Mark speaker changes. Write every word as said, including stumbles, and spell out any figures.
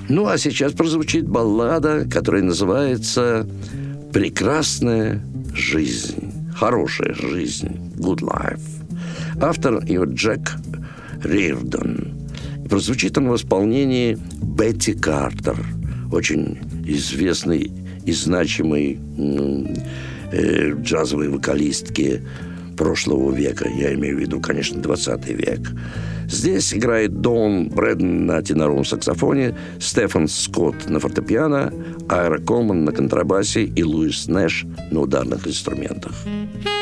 Speaker 1: Ну, а сейчас прозвучит баллада, которая называется «Прекрасная жизнь», «Хорошая жизнь», «Good Life». Автор ее Джек Риордан. И прозвучит он в исполнении Бетти Картер, очень известной и значимой э, джазовой вокалистки прошлого века. Я имею в виду, конечно, двадцатый век. Здесь играет Дон Брэдон на теноровом саксофоне, Стефан Скотт на фортепиано, Айра Колман на контрабасе и Луис Нэш на ударных инструментах.